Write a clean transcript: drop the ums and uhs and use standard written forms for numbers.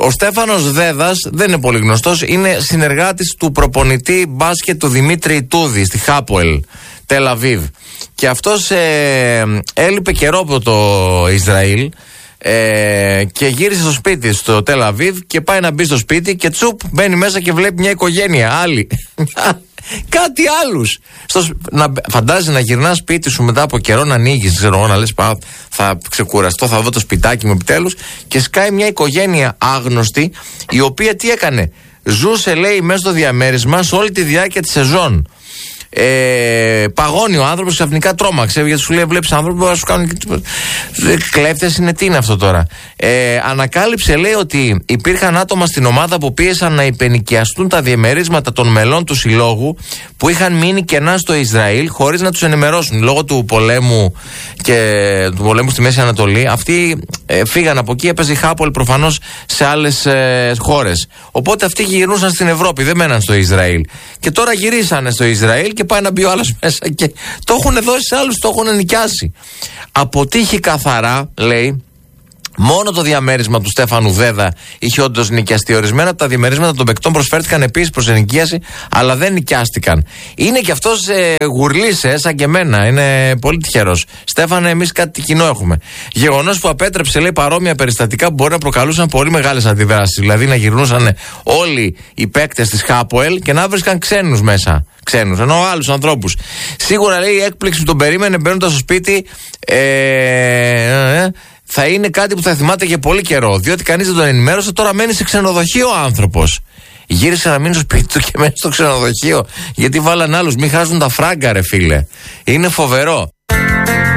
Ο Στέφανος Δέδας δεν είναι πολύ γνωστός, είναι συνεργάτης του προπονητή μπάσκετ του Δημήτρη Ιτούδη στη Χάποελ Τελ Αβίβ. Και αυτός έλειπε καιρό από το Ισραήλ και γύρισε στο σπίτι στο Τελ Αβίβ και πάει να μπει στο σπίτι και τσουπ μπαίνει μέσα και βλέπει μια οικογένεια άλλη. Κάτι άλλους. Φαντάζεσαι να γυρνάς σπίτι σου μετά από καιρό, να ανοίγεις, ξέρω εγώ, να λες θα ξεκουραστώ, θα δω το σπιτάκι μου επιτέλους, και σκάει μια οικογένεια άγνωστη, η οποία τι έκανε? Ζούσε, λέει, μέσα στο διαμέρισμα σε όλη τη διάρκεια της σεζόν. Παγώνει ο άνθρωπος, ξαφνικά τρόμαξε, γιατί σου λέει: βλέπεις άνθρωποι που σου κάνουν κλέφτες, είναι, τι είναι αυτό τώρα? Ανακάλυψε, λέει, ότι υπήρχαν άτομα στην ομάδα που πίεσαν να υπενοικιαστούν τα διαμερίσματα των μελών του συλλόγου που είχαν μείνει κενά στο Ισραήλ χωρίς να τους ενημερώσουν λόγω του πολέμου και του πολέμου στη Μέση Ανατολή. Αυτοί φύγαν από εκεί, έπαιζε η Χάπολ προφανώς σε άλλες χώρες. Οπότε αυτοί γυρνούσαν στην Ευρώπη, δεν μέναν στο Ισραήλ. Και τώρα γυρίσανε στο Ισραήλ και πάει να μπει ο άλλος μέσα και το έχουν δώσει σε άλλους, το έχουν νοικιάσει. Αποτύχει καθαρά, λέει. Μόνο το διαμέρισμα του Στέφανου Δέδα είχε όντως νοικιαστεί. Ορισμένα από τα διαμερίσματα των παικτών προσφέρθηκαν επίσης προς ενοικίαση, αλλά δεν νοικιάστηκαν. Είναι και αυτός γουρλής, σαν και εμένα. Είναι πολύ τυχερός. Στέφανε, εμείς κάτι κοινό έχουμε. Γεγονός που απέτρεψε, λέει, παρόμοια περιστατικά που μπορεί να προκαλούσαν πολύ μεγάλες αντιδράσεις. Δηλαδή να γυρνούσαν όλοι οι παίκτες της Χάποελ και να βρίσκαν ξένους μέσα. Ξένους, ενώ άλλους ανθρώπους. Σίγουρα, λέει, η έκπληξη που τον περίμενε μπαίνοντας στο σπίτι θα είναι κάτι που θα θυμάται για πολύ καιρό. Διότι κανείς δεν τον ενημέρωσε, τώρα μένει σε ξενοδοχείο ο άνθρωπος. Γύρισε να μείνει στο σπίτι του και μένει στο ξενοδοχείο. Γιατί βάλαν άλλους, μην χάσουν τα φράγκα, ρε φίλε. Είναι φοβερό.